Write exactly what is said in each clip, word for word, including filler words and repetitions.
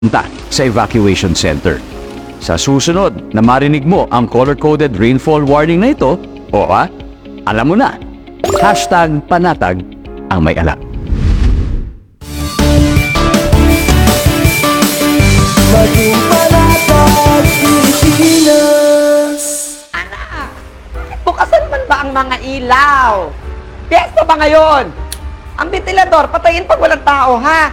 punta sa evacuation center. Sa susunod na marinig mo ang color-coded rainfall warning na ito, o ah, alam mo na, hashtag panatag ang may alam. Maging panatag, Pilipinas. Anak, bukasan man ba ang mga ilaw? Piyesta ba ngayon? Ang ventilador, patayin pag walang tao, ha?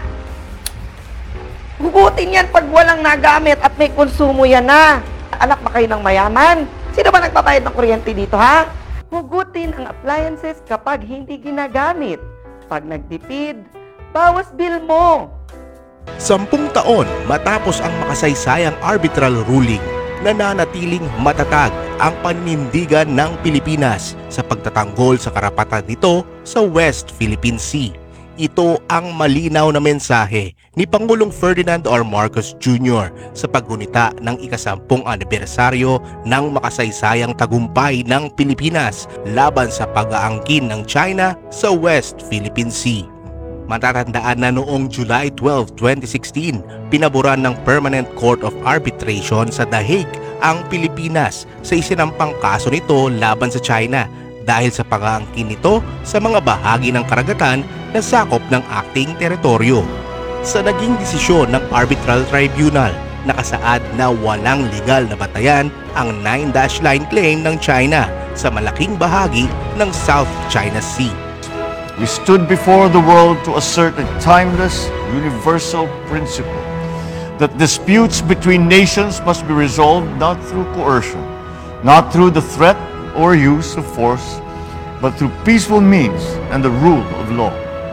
Hugutin yan pag walang nagamit at may konsumo yan na. Anak ba kayo ng mayaman? Sino ba nagpapayad ng kuryente dito, ha? Hugutin ang appliances kapag hindi ginagamit. Pag nagtipid, bawas bill mo. Sampung taon matapos ang makasaysayang arbitral ruling, nananatiling matatag ang paninindigan ng Pilipinas sa pagtatanggol sa karapatan nito sa West Philippine Sea. Ito ang malinaw na mensahe ni Pangulong Ferdinand R. Marcos Junior sa paggunita ng ikasampung anibersaryo ng makasaysayang tagumpay ng Pilipinas laban sa pag-aangkin ng China sa West Philippine Sea. Matatandaan na noong July twelfth, twenty sixteen, pinaboran ng Permanent Court of Arbitration sa The Hague ang Pilipinas sa isinampang kaso nito laban sa China dahil sa pag-aangkin nito sa mga bahagi ng karagatan na sakop ng acting teritoryo. Sa naging desisyon ng Arbitral Tribunal, nakasaad na walang legal na batayan ang nine dash line claim ng China sa malaking bahagi ng South China Sea. We stood before the world to assert a timeless, universal principle that disputes between nations must be resolved not through coercion, not through the threat or use of force, but through peaceful means and the rule of law.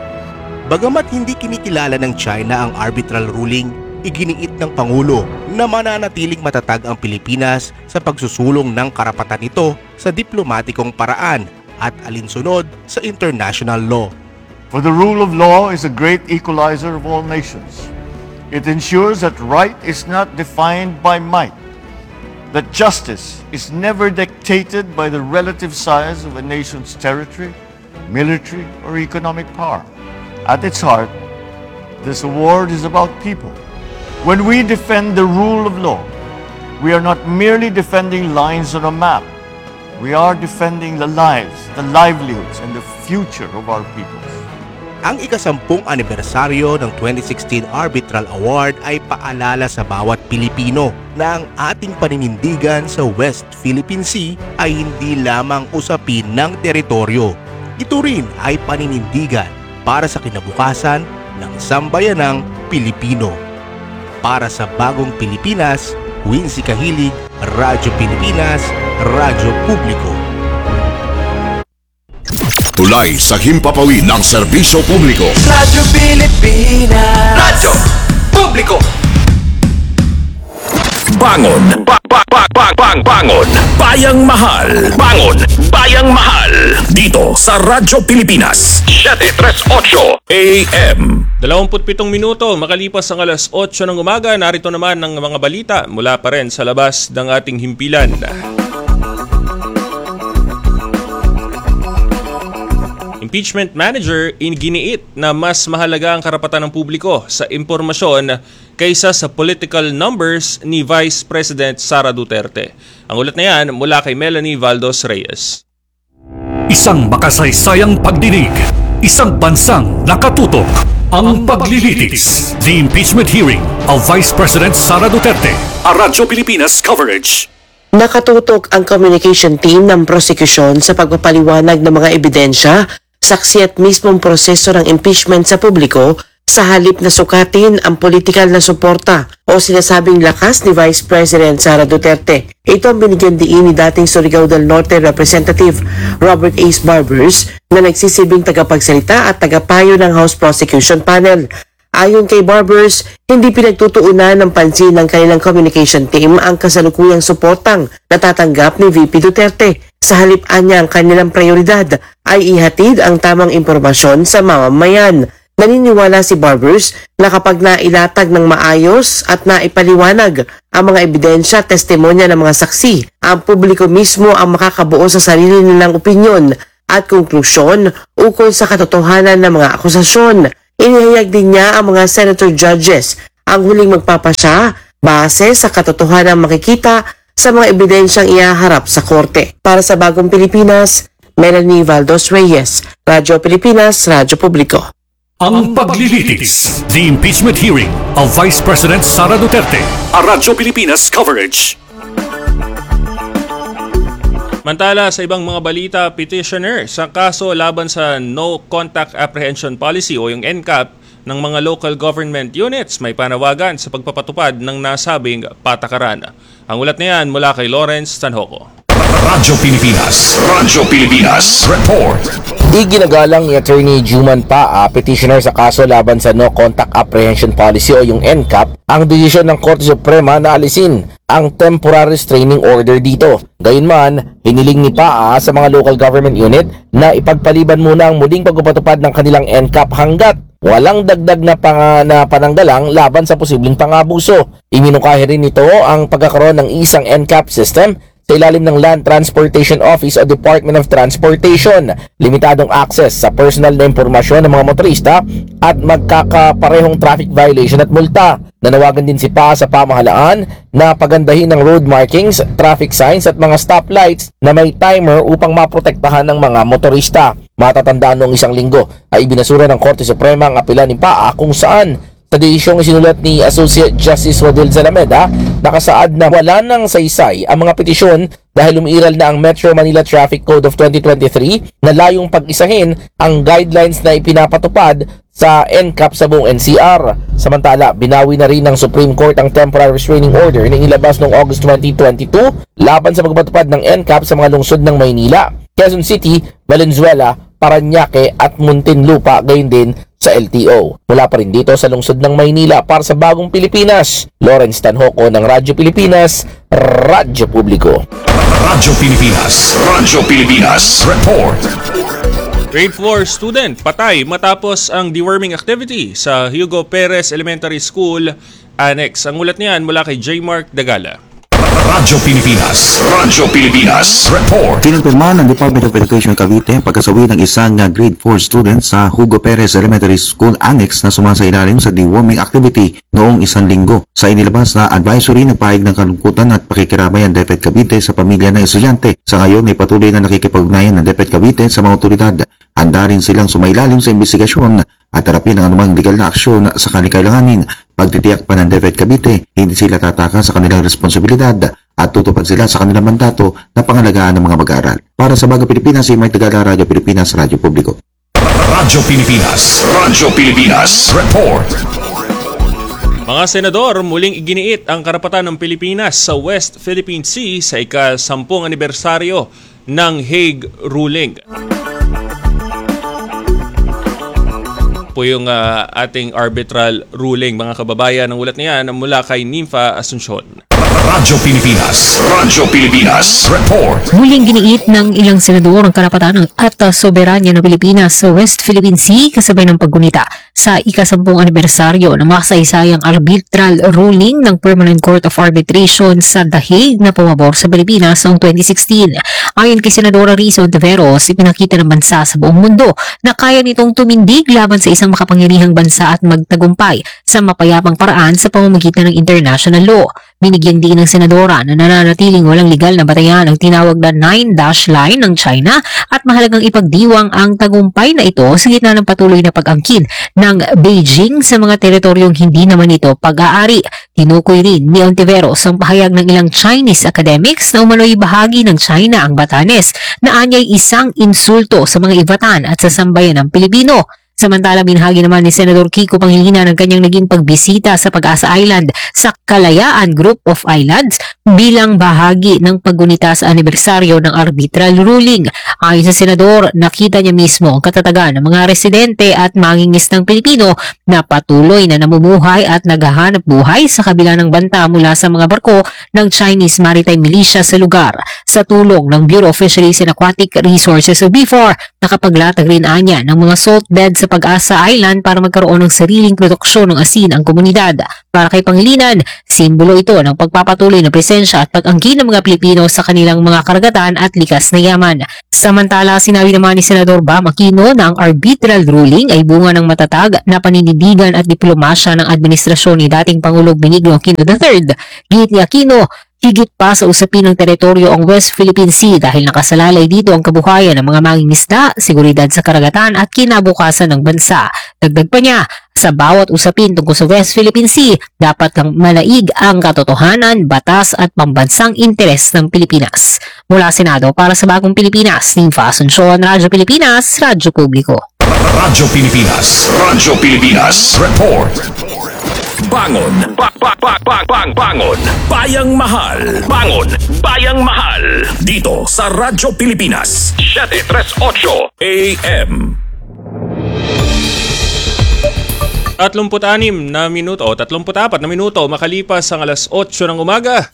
Bagamat hindi kinikilala ng China ang arbitral ruling, iginiit ng Pangulo na mananatiling matatag ang Pilipinas sa pagsusulong ng karapatan nito sa diplomatikong paraan at alinsunod sa international law. For the rule of law is a great equalizer of all nations. It ensures that right is not defined by might, that justice is never dictated by the relative size of a nation's territory, military, or economic power. At its heart, this award is about people. When we defend the rule of law, we are not merely defending lines on a map. We are defending the lives, the livelihoods, and the future of our peoples. Ang ikasampung anibersaryo ng twenty sixteen Arbitral Award ay paalala sa bawat Pilipino na ang ating paninindigan sa West Philippine Sea ay hindi lamang usapin ng teritoryo. Ito rin ay paninindigan para sa kinabukasan ng sambayanang Pilipino. Para sa bagong Pilipinas, Wincy Kahilig, Radyo Pilipinas, Radyo Publiko. Tulay sa himpapawid ng serbisyo publiko. Radyo Pilipinas. Radyo Publiko. Bangon, ba ba ba ba bang bangon, bayang mahal. Bangon, bayang mahal. Dito sa Radyo Pilipinas, seven thirty-eight A M. Dalawamput pitong minuto makalipas ang alas otso ng umaga, narito naman ang mga balita mula pa rin sa labas ng ating himpilan. Impeachment manager inginiit na mas mahalaga ang karapatan ng publiko sa impormasyon kaysa sa political numbers ni Vice President Sara Duterte. Ang ulat na yan mula kay Melanie Valdos Reyes. Isang makasaysayang pagdinig, isang bansang nakatutok, ang paglilitis. The impeachment hearing of Vice President Sara Duterte. A Radyo Pilipinas coverage. Nakatutok ang communication team ng prosekusyon sa pagpapaliwanag ng mga ebidensya, saksi at mismong proseso ng impeachment sa publiko sa halip na sukatin ang politikal na suporta o sinasabing lakas ni Vice President Sara Duterte. Ito ang binigyan diin ni dating Surigao del Norte Representative Robert Ace Barbers na nagsisilbing tagapagsalita at tagapayo ng House Prosecution Panel. Ayon kay Barbers, hindi pinagtutuunan ng pansin ng kanilang communication team ang kasalukuyang suportang natatanggap ni V P Duterte. Sa halip niya ang kanilang prioridad ay ihatid ang tamang impormasyon sa mamamayan. Naniniwala si Barbers na kapag nailatag ng maayos at naipaliwanag ang mga ebidensya at testimonya ng mga saksi, ang publiko mismo ang makakabuo sa sarili nilang opinyon at konklusyon ukol sa katotohanan ng mga akusasyon. Inihayag din niya ang mga senator judges ang huling magpapasya base sa katotohanan makikita sa mga ebidensyang ihaharap sa korte. Para sa Bagong Pilipinas, Melanie Valdos Reyes, Radyo Pilipinas, Radyo Publiko. Ang paglilitis, the impeachment hearing of Vice President Sara Duterte. A Radyo Pilipinas coverage. Mantala sa ibang mga balita, petitioner sa kaso laban sa No Contact Apprehension Policy o yung N C A P ng mga local government units may panawagan sa pagpapatupad ng nasabing patakaran. Ang ulat na yan mula kay Lawrence Tanhoco. Radyo Pilipinas. Radyo Pilipinas. Report. Iginagalang ni Attorney Juman Paa, petitioner sa kaso laban sa No Contact Apprehension Policy o yung N C A P, ang desisyon ng Korte Suprema na alisin ang temporary restraining order dito. Gayunman, hiniling ni Paa sa mga local government unit na ipagpaliban muna ang muling pagpapatupad ng kanilang N C A P hanggat walang dagdag na, pang, na pananggalang laban sa posibleng pangabuso. Iminungkahi rin nito ang pagkakaroon ng isang N C A P system sa ilalim ng Land Transportation Office o Department of Transportation, limitadong access sa personal na impormasyon ng mga motorista at magkakaparehong traffic violation at multa. Nanawagan din si Paa sa pamahalaan na pagandahin ng road markings, traffic signs at mga stoplights na may timer upang maprotektahan ng mga motorista. Matatandaan noong isang linggo ay ibinasura ng Korte Suprema ang apela ni Paa kung saan sa desisyong isinulat ni Associate Justice Rodel Zalameda, nakasaad na wala nang saysay ang mga petisyon dahil umiiral na ang Metro Manila Traffic Code of twenty twenty-three na layong pag-isahin ang guidelines na ipinapatupad sa N C A P sa buong N C R. Samantala, binawi na rin ng Supreme Court ang temporary restraining order na inilabas noong August twenty twenty-two laban sa pagpatupad ng N C A P sa mga lungsod ng Maynila, Quezon City, Valenzuela, Parañaque at Muntinlupa, gayon din sa L T O. Mula pa rin dito sa lungsod ng Maynila para sa Bagong Pilipinas, Lawrence Tanhoco ng Radyo Pilipinas, Radyo Publiko. Radyo Pilipinas. Radyo Pilipinas. Report. Grade four student patay matapos ang deworming activity sa Hugo Perez Elementary School Annex. Ang ulat niyan mula kay J. Mark Dagala. Radyo Pilipinas. Radyo Pilipinas. Report. Kinumpirma ng Department of Education Cavite ang pagkasawi ng isang grade four student sa Hugo Perez Elementary School Annex na sumasailalim sa deworming activity noong isang linggo. Sa inilabas na advisory, nagpahayag ng kalungkutan at pakikirabay ang DepEd Cavite sa pamilya ng estudyante. Sa ngayon ay patuloy na nakikipag-ugnayan ng DepEd Cavite sa mga otoridad. Handa rin silang sumailalim sa investigasyon at harapin ang anumang legal na aksyon sa kanilang Pagtitiyak pa ng DepEd Cavite, hindi sila tataka sa kanilang responsibilidad at tutupad sila sa kanilang mandato na pangalagaan ng mga mag-aaral. Para sa Bagong Pilipinas, si Mike Tagala, Radyo Pilipinas, Radyo Publiko. Radyo Pilipinas. Radyo Pilipinas. Report. Mga senador, muling iginiit ang karapatan ng Pilipinas sa West Philippine Sea sa ika-sampung anibersaryo ng Hague Ruling. Po yung uh, ating arbitral ruling, mga kababayan. Ang ulat niyan mula kay Nympha Asuncion. Radyo Pilipinas. Radyo Pilipinas. Report. Muling giniit ng ilang senador ang karapatan at uh, soberanya ng Pilipinas sa West Philippine Sea kasabay ng paggunita sa ikasampung anibersaryo ng makasaysayang arbitral ruling ng Permanent Court of Arbitration sa The Hague na pumabor sa Pilipinas noong twenty sixteen. Ayon kay Senadora Risa Ontiveros, ipinakita ng bansa sa buong mundo na kaya nitong tumindig laban sa isang makapangyarihang bansa at magtagumpay sa mapayapang paraan sa pamamagitan ng international law. Binigyan din ng senadora na nananatiling walang legal na batayan ang tinawag na Nine Dash Line ng China at mahalagang ipagdiwang ang tagumpay na ito sa gitna ng patuloy na pag-angkin ng Beijing sa mga teritoryong hindi naman ito pag-aari. Tinukoy rin ni Ontiveros ang pahayag ng ilang Chinese academics na umano'y bahagi ng China ang Batanes na anyay isang insulto sa mga Ivatan at sa sambayan ng Pilipino. Samantala, binahagi naman ni Senador Kiko Pangilinan ang kanyang naging pagbisita sa Pag-asa Island sa Kalayaan Group of Islands bilang bahagi ng paggunita sa anibersaryo ng arbitral ruling. Ayon sa Senador, nakita niya mismo ang katatagan ng mga residente at mangingis ng Pilipino na patuloy na namumuhay at naghahanap buhay sa kabila ng banta mula sa mga barko ng Chinese Maritime Militia sa lugar. Sa tulong ng Bureau of Fisheries and Aquatic Resources o B I F O R, nakapaglatag rin anya ng mga salt beds sa sa Pag-asa Island para magkaroon ng sariling produksyon ng asin ang komunidad. Para kay Pangilinan, simbolo ito ng pagpapatuloy na presensya at pag-angkin ng mga Pilipino sa kanilang mga karagatan at likas na yaman. Samantala, sinabi naman ni Senador Bam Aquino na ang arbitral ruling ay bunga ng matatag na paninindigan at diplomasya ng administrasyon ni dating Pangulong Benigno Aquino the third. Git ni Aquino, higit pa sa usapin ng teritoryo ang West Philippine Sea dahil nakasalalay dito ang kabuhayan ng mga mangingisda, seguridad sa karagatan at kinabukasan ng bansa. Dagdag pa niya, sa bawat usapin tungkol sa West Philippine Sea, dapat kang malaig ang katotohanan, batas at pambansang interes ng Pilipinas. Mula Senado para sa Bagong Pilipinas, Ninfa Asuncion, Radyo Pilipinas, Radyo Publiko. Radyo Pilipinas, Radyo Pilipinas, Report. Bangon, ba, ba, ba, ba, bang, bangon, bayang mahal, bangon, bayang mahal, dito sa Radyo Pilipinas, seven thirty-eight A M. tatlumpu't-anim na minuto o tatlumpu't-apat na minuto makalipas ang alas otso ng umaga.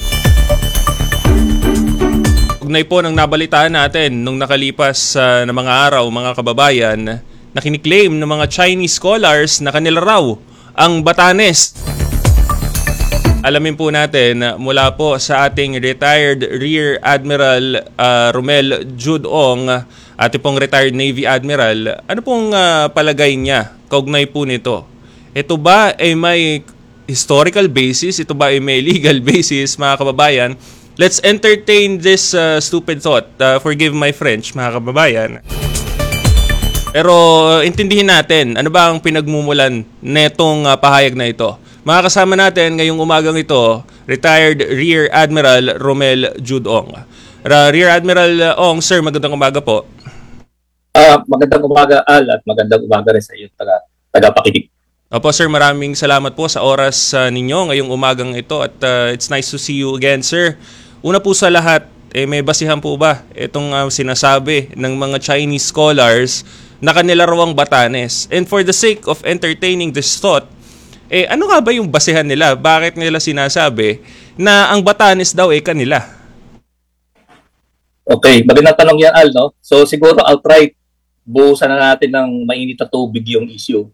Ugnay po ng nabalitaan natin nung nakalipas uh, na mga araw, mga kababayan, na kiniklaim ng mga Chinese scholars na kanila raw ang Batanes. Alamin po natin mula po sa ating retired Rear Admiral uh, Romel Jude Ong, ating pong retired Navy Admiral, ano pong uh, palagay niya kaugnay po nito? Ito ba ay may historical basis? Ito ba ay may legal basis, mga kababayan? Let's entertain this uh, stupid thought. Uh, forgive my French, mga kababayan. Pero uh, intindihin natin, ano ba ang pinagmumulan netong uh, pahayag na ito? Mga kasama natin ngayong umagang ito, retired Rear Admiral Romel Jude Ong. Uh, Rear Admiral Ong, sir, magandang umaga po. Uh, magandang umaga, Al, at magandang umaga rin sa iyo, taga, tagapakinig. Opo sir, maraming salamat po sa oras uh, ninyo ngayong umagang ito at uh, it's nice to see you again, sir. Una po sa lahat, eh, may basihan po ba itong uh, sinasabi ng mga Chinese scholars na kanila raw ang Batanes? And for the sake of entertaining this thought, eh, ano nga ba yung basihan nila? Bakit nila sinasabi na ang Batanes daw eh kanila? Okay, magandang tanong yan, Al, no? So siguro outright, buhusan na natin ng mainit na tubig yung issue.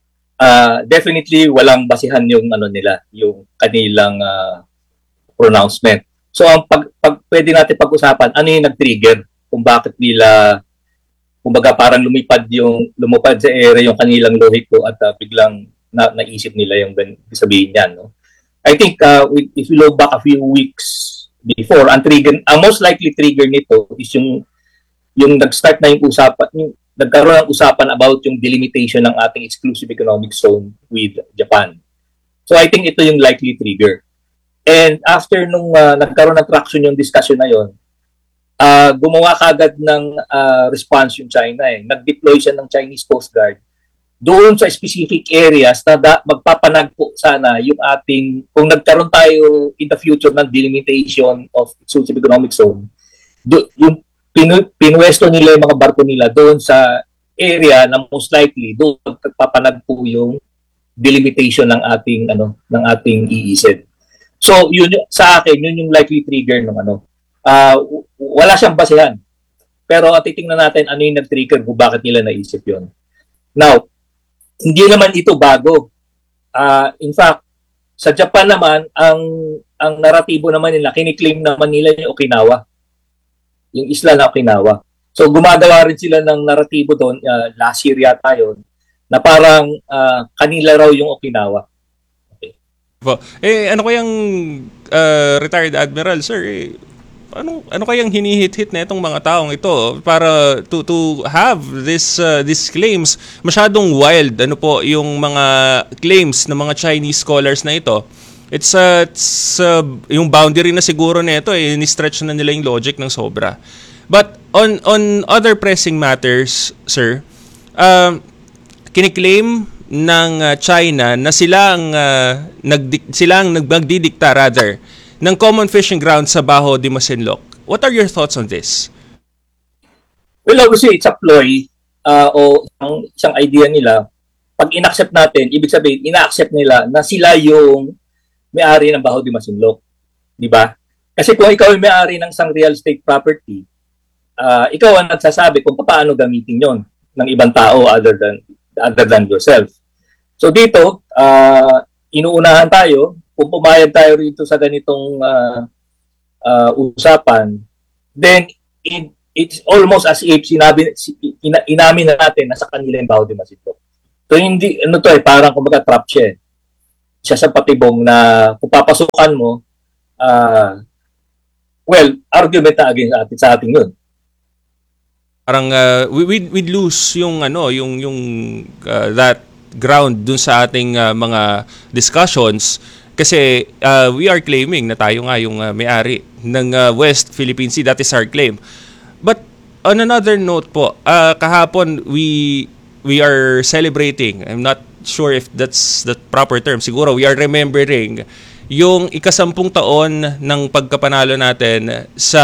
Uh, definitely walang basihan yung ano nila, yung kanilang uh, pronouncement. So ang pag, pag pwede natin pag-usapan, ano yung nag-trigger kung bakit nila kumbaga parang lumipad yung lumupad sa ere yung kanilang lohiko at uh, biglang na, naisip nila yung sabihin niyan, no? I think uh, if you look back a few weeks before, ang trigger, ang most likely trigger nito is yung yung nag-start na yung usapan, yung nagkaroon ng usapan about yung delimitation ng ating exclusive economic zone with Japan. So I think ito yung likely trigger. And after nung uh, nagkaroon ng traction yung discussion na yon, uh, gumawa kagad ng uh, response yung China. Eh. Nag-deploy siya ng Chinese Coast Guard doon sa specific areas na da- magpapanagpo sana yung ating, kung nagkaroon tayo in the future ng delimitation of exclusive economic zone, do, yung Pinu- pinuwesto nila yung mga barko nila doon sa area na most likely doon magpapanagpo yung delimitation ng ating ano ng ating E E Z. So yun sa akin yun yung likely trigger ng ano. Uh, wala siyang basehan. Pero at titingnan natin ano yung nag-trigger kung bakit nila naisip yun. Now, hindi naman ito bago. Uh, in fact, sa Japan naman ang ang naratibo naman nila, kiniklaim naman nila yung Okinawa. Yung isla na Okinawa. So gumagawa rin sila ng naratibo doon, uh, last year yata yun, na parang uh, kanila raw yung Okinawa. Okay. Eh, ano kayang uh, retired admiral, sir? Eh, ano, ano kayang hinihit-hit na itong mga taong ito para to, to have this, uh, these claims? Masyadong wild, ano po, yung mga claims ng mga Chinese scholars na ito. It's, uh, it's uh, yung boundary na siguro nito eh, ni-stretch na nila yung logic ng sobra. But on on other pressing matters, sir, uh, kiniklaim ng uh, China na sila ang uh, nagdi- sila ang nagdidikta rather ng common fishing ground sa Baho de Masinloc. What are your thoughts on this? Well, obviously it's a ploy uh, o ang isang idea nila. Pag inaccept natin, ibig sabihin ina-accept nila na sila yung may-ari ng Baho de Masinloc, di ba? Kasi kung ikaw ay may-ari ng isang real estate property, uh, ikaw ang nagsasabi kung paano gamitin yon ng ibang tao other than other than yourself. So dito, uh, inuunahan tayo, kung pumayag tayo rito sa ganitong uh, uh, usapan, then it, it's almost as if sinabi, ina, inamin na natin na sa kanila yung bawat ito. So hindi, ano to eh, parang kumbaga trap siya eh. Siya sa patibong na kung papasukan mo, uh, well, argument na against atin, sa atin yun. Parang uh, we we'd, we'd lose yung ano, yung yung uh, that ground dun sa ating uh, mga discussions kasi uh, we are claiming na tayo nga yung uh, may-ari ng uh, West Philippine Sea. That is our claim. But on another note po, uh, kahapon we we are celebrating. I'm not sure if that's the proper term. Siguro we are remembering yung ikasampung taon ng pagkapanalo natin sa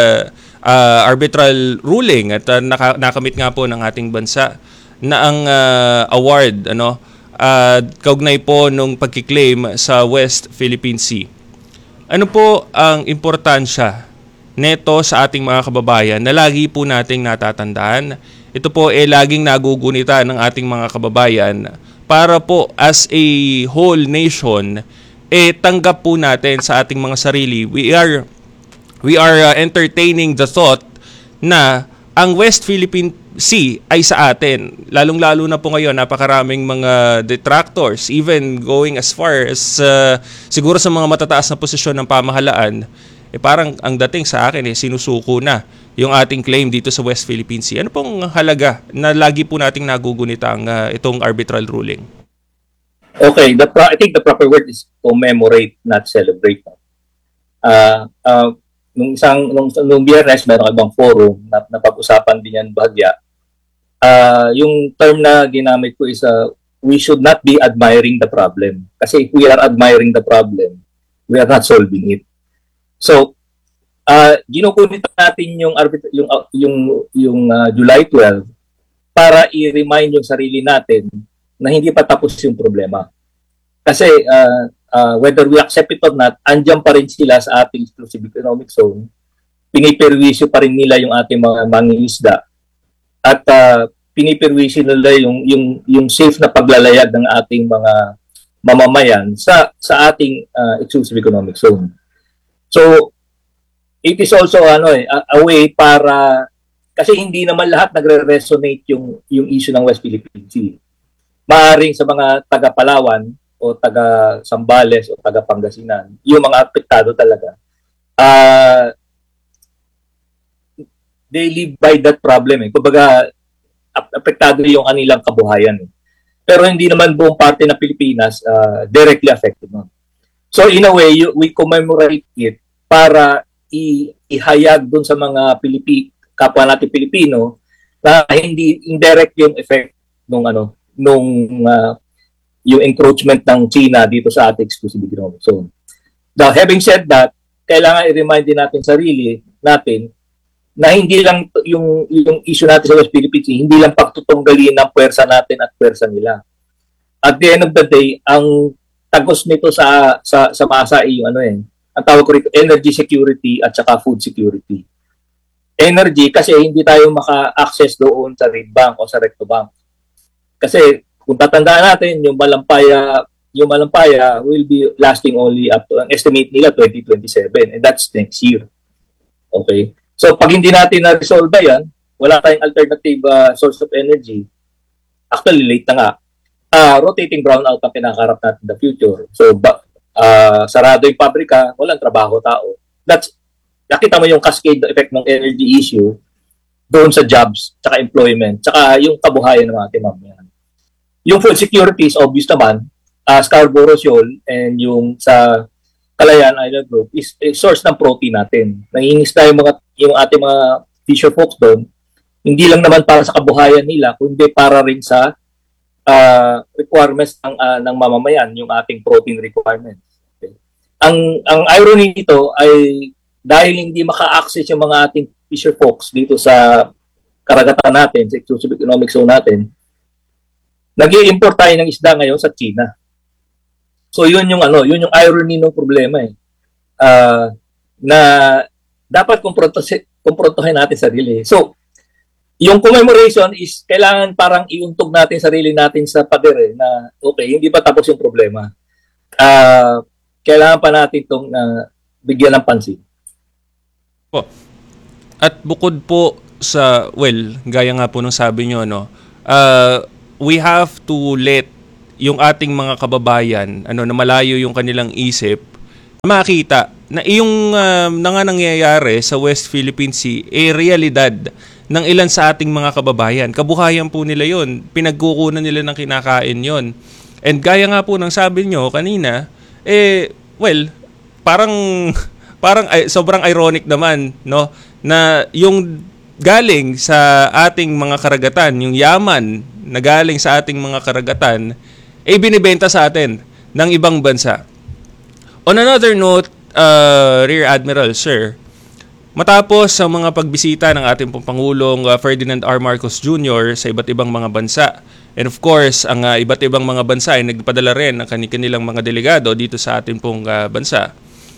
uh, arbitral ruling at uh, naka, nakamit nga po ng ating bansa na ang uh, award ano uh, kaugnay po nung pagkiklaim sa West Philippine Sea. Ano po ang importansya neto sa ating mga kababayan na lagi po nating natatandaan? Ito po ay eh, laging nagugunita ng ating mga kababayan para po as a whole nation eh tanggap po natin sa ating mga sarili. We are we are uh, entertaining the thought na ang West Philippine Sea ay sa atin. Lalong-lalo na po ngayon, napakaraming mga detractors, even going as far as uh, siguro sa mga matataas na posisyon ng pamahalaan, eh parang ang dating sa akin eh sinusuko na yung ating claim dito sa West Philippine Sea. Ano pong halaga na lagi po nating nagugunita ang uh, itong arbitral ruling? Okay, the pro- I think the proper word is commemorate, not celebrate. Uh, uh, nung isang nung, nung Biyernes, meron ibang forum na napag-usapan din yan bahagya. Uh, yung term na ginamit ko is uh, we should not be admiring the problem. Kasi if we are admiring the problem, we are not solving it. So, uh, ginukunit natin yung arbit- yung uh, yung yung uh, July twelfth para i-remind yung sarili natin na hindi pa tapos yung problema. Kasi uh, uh, whether we accept it or not, andyan pa rin sila sa ating exclusive economic zone. Pinipirwisyo pa rin nila yung ating mga mangingisda. At uh, pinipirwisyo nila yung, yung, yung safe na paglalayag ng ating mga mamamayan sa, sa ating uh, exclusive economic zone. So, it is also ano eh, a, a way para, kasi hindi naman lahat nagre-resonate yung, yung issue ng West Philippine Sea. Maaring sa mga taga-Palawan o taga-Sambales o taga-Pangasinan, yung mga apektado talaga, uh, they live by that problem. Eh. Kumbaga, apektado yung kanilang kabuhayan. Eh. Pero hindi naman buong parte ng Pilipinas uh, directly affected. No? So in a way, you, we commemorate it para i- ihayag dun sa mga Pilipi, kapwa natin Pilipino na hindi indirect yung effect nung ano, nung uh, yung encroachment ng China dito sa ating exclusive economic zone. Now, having said that, kailangan i-remind din natin sarili natin na hindi lang yung yung issue natin sa West Philippine Sea, hindi lang pagtutunggalin ng puwersa natin at puwersa nila. At the end of the day, ang tagos nito sa sa sa masa ay yung ano eh, ang tawag ko rito, energy security at saka food security. Energy kasi hindi tayo maka-access doon sa Reed Bank o sa Recto Bank. Kasi kung tatandaan natin, yung Malampaya, yung Malampaya will be lasting only up to, ang estimate nila, twenty twenty-seven. And that's next year. Okay? So, pag hindi natin na-resolve yan, wala tayong alternative uh, source of energy, actually, late na nga, uh, rotating brownout ang kinakarap natin in the future. So, ba, uh, sarado yung pabrika, walang trabaho tao. That's, nakita mo yung cascade effect ng energy issue doon sa jobs, tsaka employment, tsaka yung kabuhayan ng mga timamyan. Yung food security is obvious naman, uh, Scarborough Shoal and yung sa Kalayaan Island Group is a source ng protein natin. Nangingisda yung, mga, yung ating mga fisher folks doon, hindi lang naman para sa kabuhayan nila, kundi para rin sa uh, requirements ng, uh, ng mamamayan, yung ating protein requirements. Okay. Ang, ang irony nito ay dahil hindi maka-access yung mga ating fisher folks dito sa karagatan natin, sa exclusive economic zone natin, nag-i-import tayo ng isda ngayon sa China. So yun yung ano, yun yung irony ng problema eh. Uh, na dapat kumprontuhin natin sarili. So yung commemoration is kailangan parang iuntog natin sarili natin sa pader eh, na okay, hindi pa tapos yung problema. Uh, kailangan pa natin itong uh, bigyan ng pansin. Po. At bukod po sa, well, gaya nga po nung sabi nyo, no, uh, we have to let yung ating mga kababayan, ano, na malayo yung kanilang isip, makita na yung uh, na nga nangyayari sa West Philippine Sea, eh, realidad ng ilan sa ating mga kababayan. Kabuhayan po nila yon, pinagkukunan nila ng kinakain yon. And gaya nga po ng sabi nyo kanina, eh, well, parang, parang ay, sobrang ironic naman, no? Na yung galing sa ating mga karagatan, yung yaman na galing sa ating mga karagatan, eh, binibenta sa atin ng ibang bansa. On another note, uh, Rear Admiral, sir, matapos ang mga pagbisita ng ating pong Pangulong uh, Ferdinand R. Marcos Junior sa iba't ibang mga bansa, and of course, ang uh, iba't ibang mga bansa ay nagpadala rin ng kanilang mga delegado dito sa ating pong uh, bansa.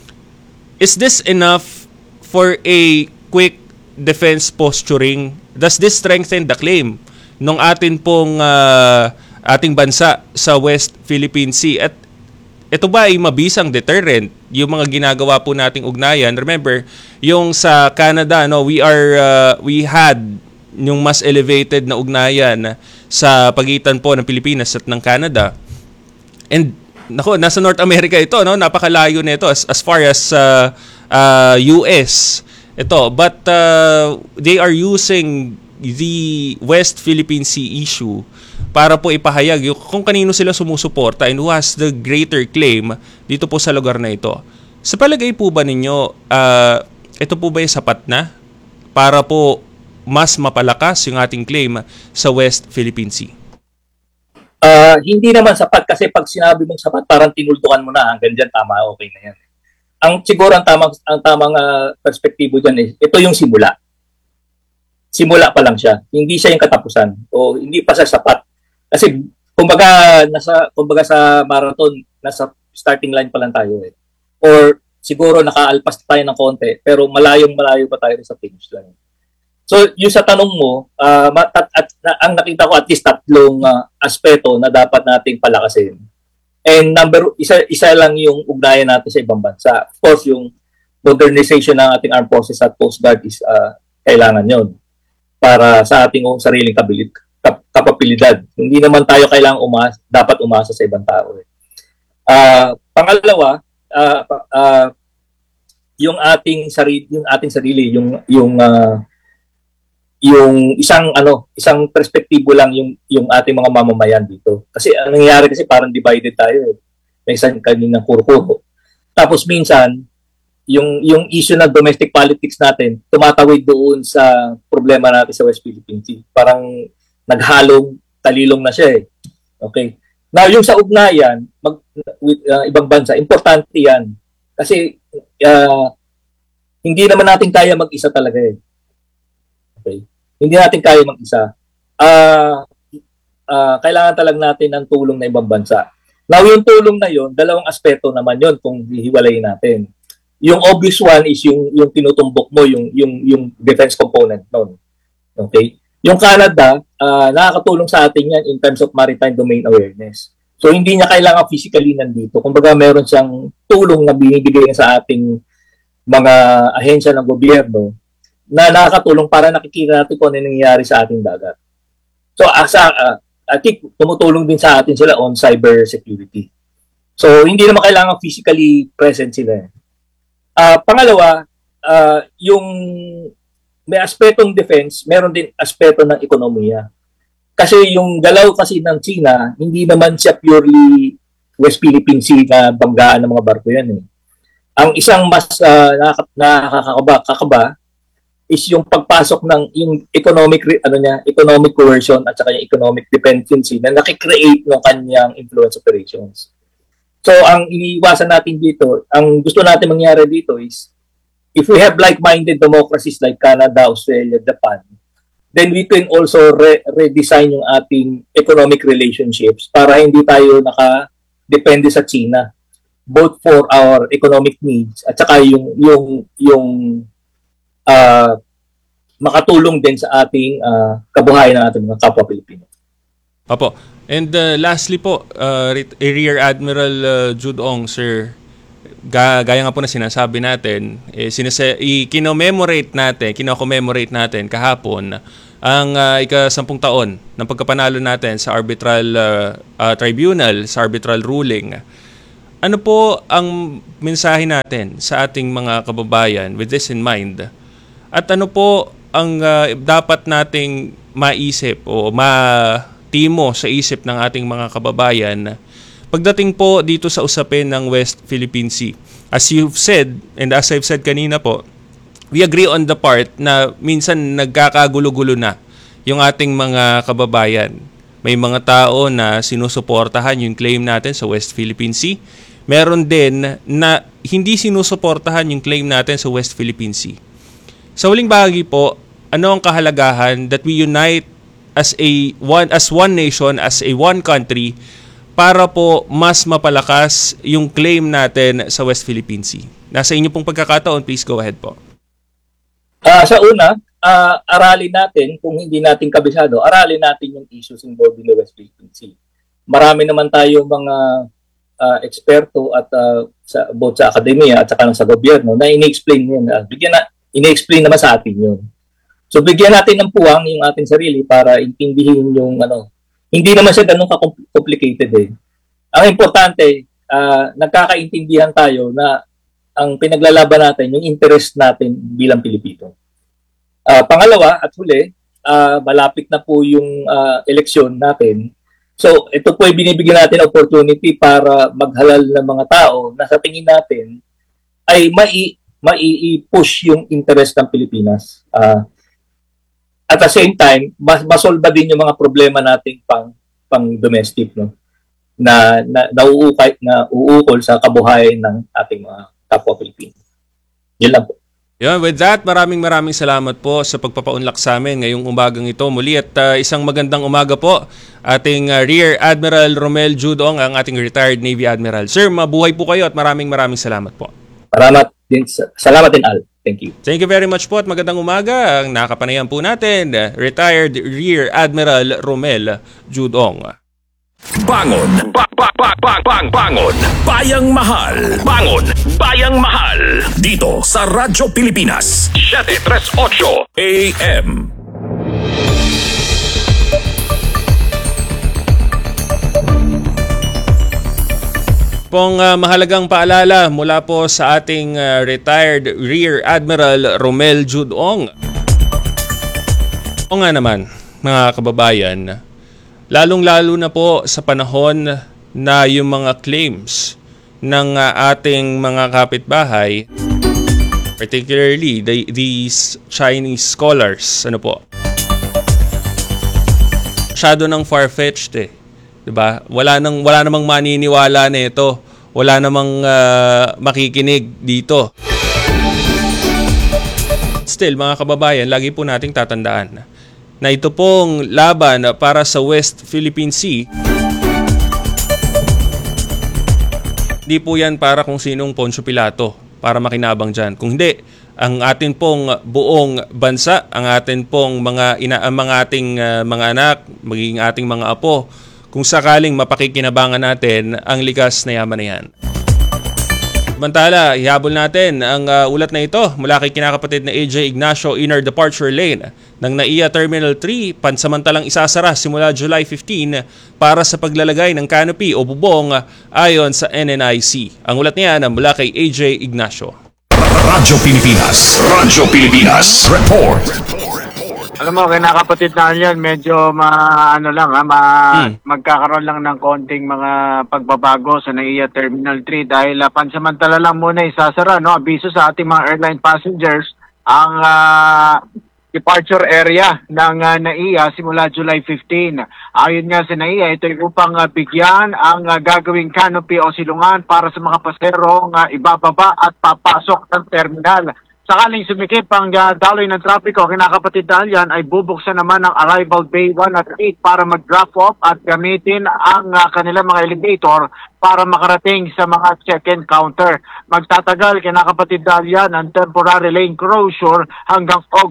Is this enough for a quick defense posturing? Does this strengthen the claim ng atin pong uh, ating bansa sa West Philippine Sea? At ito ba ay mabisang deterrent yung mga ginagawa po nating ugnayan? Remember, yung sa Canada, no, we are uh, we had yung mas elevated na ugnayan sa pagitan po ng Pilipinas at ng Canada. And nako, nasa North America ito, no? Napakalayo nito as as far as uh, uh, U S ito. But uh, they are using the West Philippine Sea issue para po ipahayag yung kung kanino sila sumusuporta and who has the greater claim dito po sa lugar na ito. Sa palagay po ba ninyo, uh, ito po ba ay sapat na para po mas mapalakas yung ating claim sa West Philippine Sea? Uh, hindi naman sapat kasi pag sinabi mong sapat, parang tinuldukan mo na hanggang dyan, tama, okay na yan. Ang siguro ang tamang, ang tamang uh, perspektibo dyan is, ito yung simula. Simula pa lang siya. Hindi siya yung katapusan. O hindi pa siya sapat. Kasi kumbaga nasa kumbaga sa marathon, nasa starting line pa lang tayo eh. Or siguro nakaalpas tayo ng konti, pero malayong malayo pa tayo sa finish line. So, yung sa tanong mo, uh, at, at, at, ang nakita ko at least tatlong uh, aspeto na dapat nating palakasin. And number isa isa lang yung ugnayan natin sa ibang bansa. Of course, yung modernization ng ating armed forces at Coast Guard is uh, kailangan yon para sa ating sariling kabilit kapabilidad. Hindi naman tayo kailangang umasa, dapat umasa sa ibang tao. Eh. Uh, pangalawa, uh, uh, yung ating sarili, yung ating sarili, yung yung uh, yung isang ano, isang perspektibo lang yung yung ating mga mamamayan dito. Kasi ang nangyayari kasi parang divided tayo. Eh. May isang kaninang kuro-kuro. Tapos minsan, yung yung issue ng domestic politics natin tumatawid doon sa problema natin sa West Philippine Sea. Parang naghalong talilong na siya eh. Okay. Now, yung sa ugnayan, mag, with uh, ibang bansa, importante yan. Kasi uh, hindi naman natin kaya mag-isa talaga eh. Okay. Hindi natin kaya mag-isa. Uh, uh, kailangan talaga natin ng tulong ng ibang bansa. Now, yung tulong na yon, dalawang aspeto naman yon kung hihiwalayin natin. Yung obvious one is yung yung tinutumbok mo, yung yung yung defense component noon. Okay? Yung Canada, uh, nakakatulong sa atin yan in terms of maritime domain awareness. So, hindi niya kailangan physically nandito. Kumbaga, meron siyang tulong na binibigay sa ating mga ahensya ng gobyerno na nakakatulong para nakikita natin kung ano nangyayari sa ating dagat. So, asa, uh, I think tumutulong din sa atin sila on cyber security. So, hindi naman kailangan physically present sila. Uh, pangalawa, uh, yung may aspetong defense, meron din aspeto ng ekonomiya. Kasi yung galaw kasi ng China, hindi naman siya purely West Philippine Sea na banggaan ng mga barko yan. Eh. Ang isang mas uh, nakakakaba kakaba is yung pagpasok ng yung economic ano niya, economic coercion at saka yung economic dependency na nakikreate ng kanyang influence operations. So ang iniiwasan natin dito, ang gusto natin mangyari dito is if we have like-minded democracies like Canada, Australia, Japan, then we can also re- redesign yung ating economic relationships para hindi tayo naka-depende sa China, both for our economic needs at saka yung yung yung uh, makatulong din sa ating uh, kabuhayan ng ating mga kapwa Pilipino. Opo. And uh, lastly po, uh, Rear Admiral uh, Jude Ong, sir, ga gaya nga po na sinasabi natin, eh, sinasa- i-kinommemorate natin, kino-commemorate natin kahapon ang uh, ika-sampung taon ng pagkapanalo natin sa arbitral uh, uh, tribunal, sa arbitral ruling. Ano po ang mensahe natin sa ating mga kababayan with this in mind? At ano po ang uh, dapat nating maisip o matimo sa isip ng ating mga kababayan pagdating po dito sa usapin ng West Philippine Sea? As you've said, and as I've said kanina po, we agree on the part na minsan nagkakagulo-gulo na yung ating mga kababayan. May mga tao na sinusuportahan yung claim natin sa West Philippine Sea. Meron din na hindi sinusuportahan yung claim natin sa West Philippine Sea. Sa huling bahagi po, ano ang kahalagahan that we unite as a one as one nation, as a one country, para po mas mapalakas yung claim natin sa West Philippine Sea? Nasa inyo pong pagkakataon, please go ahead po. Uh, sa una, uh, aralin natin, kung hindi natin kabisado, aralin natin yung issues involved in the West Philippine Sea. Marami naman tayo mga uh, eksperto at uh, sa, both sa akademya at saka sa gobyerno na ini-explain yun. Uh, bigyan na, ini-explain naman sa atin yun. So bigyan natin ng puwang yung ating sarili para intindihin yung ano. Hindi naman siya ganun ka-complicated eh. Ang importante, uh, nagkakaintindihan tayo na ang pinaglalaban natin, yung interest natin bilang Pilipino. Uh, pangalawa at huli, uh, malapit na po yung uh, eleksyon natin. So ito po ay binibigyan natin opportunity para maghalal ng mga tao na sa tingin natin ay mai mai-push yung interest ng Pilipinas. Uh, At the same time, mas masolba din yung mga problema nating pang pang domestic, no, na na nauukay na uukol sa kabuhayan ng ating mga kapwa Pilipino. Yun lang po. Yeah, with that, maraming maraming salamat po sa pagpapaunlak sa amin ngayong umagang ito. Muli at uh, isang magandang umaga po, ating uh, Rear Admiral Romel Jude Ong, ang ating retired Navy Admiral. Sir, mabuhay po kayo at maraming maraming salamat po. Salamat din, salamat din Al. Thank you. Thank you very much po at magandang umaga. Ang nakapanayan po natin, retired Rear Admiral Romel Jude Ong. Bangon, ba ba ba ba bang bangon, bayang mahal, bangon, bayang mahal. Dito sa Radyo Pilipinas, seven thirty-eight A M. Pong uh, mahalagang paalala mula po sa ating uh, retired Rear Admiral Romel Jude Ong. O nga naman, mga kababayan, lalong-lalo na po sa panahon na yung mga claims ng uh, ating mga kapitbahay, particularly the, these Chinese scholars, ano po, masyado ng far-fetched eh. Diba? Wala nang wala namang maniniwala nito. Wala namang uh, makikinig dito. Still, mga kababayan, lagi po nating tatandaan na ito pong laban para sa West Philippine Sea, di po yan para kung sinong Poncio Pilato para makinabang dyan. Kung hindi, ang atin pong buong bansa, ang atin pong mga, ina, ang mga ating uh, mga anak, magiging ating mga apo, kung sakaling mapakikinabangan natin ang likas na yaman na yan. Samantala, ihabol natin ang uh, ulat na ito mula kay kinakapatid na A J Ignacio Inner Departure Lane ng N A I A Terminal three, pansamantalang isasara simula July fifteenth para sa paglalagay ng canopy o bubong ayon sa N N I C. Ang ulat niya na mula kay A J Ignacio. Radyo Pilipinas, Radyo Pilipinas, report. Alam mo, kinakapatid na yan, medyo ma, ano lang, ha, ma, hmm. magkakaroon lang ng konting mga pagbabago sa N A I A Terminal three dahil uh, pansamantala lang muna isasara, no? Abiso sa ating mga airline passengers ang uh, departure area ng uh, N A I A simula July fifteenth. Ayon nga sa N A I A, ito ay upang uh, bigyan ang uh, gagawing canopy o silungan para sa mga paserong uh, ibababa at papasok ng terminal. Sakaling sumikip ang uh, daloy ng trapiko, kinakapatid na yan ay bubuksan naman ang arrival bay one at eight para mag-drop off at gamitin ang uh, kanilang mga elevator para makarating sa mga check-in counter. Magtatagal, kinakapatid na yan, ang temporary lane closure hanggang August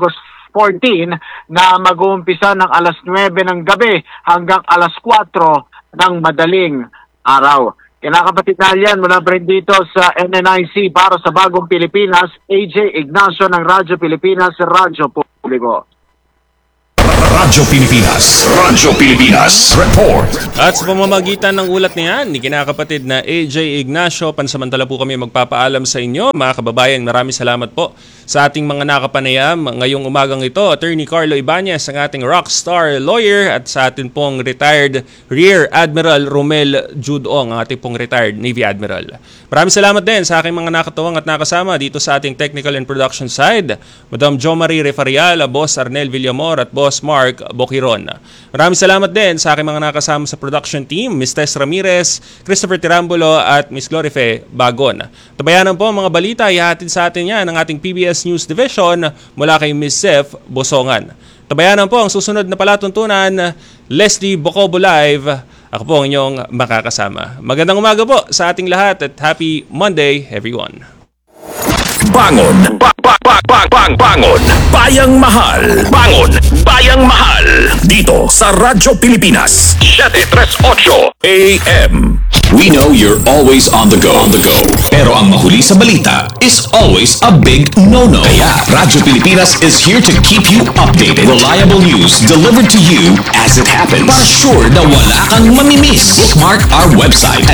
fourteen na mag-uumpisa ng alas nuwebe ng gabi hanggang alas kwatro ng madaling araw. Kinakapatid na yan mula pa rin dito sa N N I C para sa Bagong Pilipinas, A J Ignacio ng Radyo Pilipinas, Radyo Publiko. Radyo Pilipinas. Radyo Pilipinas. Report. At sa pamamagitan ng ulat niyan, ni kinakapatid na A J Ignacio, pansamantala po kami magpapaalam sa inyo. Mga kababayan, maraming salamat po sa ating mga nakapanayam ngayong umagang ito. Attorney Carlo Ibanez, ang ating rockstar lawyer, at sa atin pong retired Rear Admiral Romel Judong, ang ating pong retired Navy Admiral. Maraming salamat din sa aking mga nakatuwang at nakasama dito sa ating technical and production side, Madam Jo Marie Refarial, Boss Arnel Villamor at Boss Mark Boquiron. Maraming salamat din sa aking mga nakasama sa production team, Miz Tess Ramirez, Christopher Tirambulo at Miz Glorife Bagon. Tabayanan po ang mga balita, ihatid sa atin yan ng ating P B S News Division mula kay Miz Sef Bosongan. Tabayanan po ang susunod na palatuntunan, Leslie Bocobo Live. Ako po ang inyong makakasama. Magandang umaga po sa ating lahat at happy Monday, everyone. Bangon. Ba ba ba ba bang bangon. Bayang mahal. Bangon. Bayang mahal. Dito sa Radyo Pilipinas. seven thirty-eight A M. We know you're always on the go. On the go. Pero ang mahuli sa balita is always a big no-no. Kaya Radyo Pilipinas is here to keep you updated. Reliable news delivered to you as it happens. Para sure na wala kang mamimiss. Bookmark our website